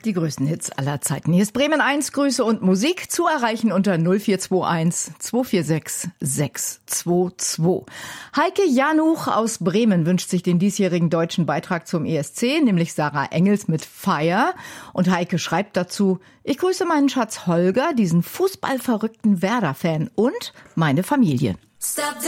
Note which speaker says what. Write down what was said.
Speaker 1: Die größten Hits aller Zeiten. Hier ist Bremen 1, Grüße und Musik zu erreichen unter 0421 246 622. Heike Januch aus Bremen wünscht sich den diesjährigen deutschen Beitrag zum ESC, nämlich Sarah Engels mit Fire. Und Heike schreibt dazu: Ich grüße meinen Schatz Holger, diesen fußballverrückten Werder-Fan und meine Familie.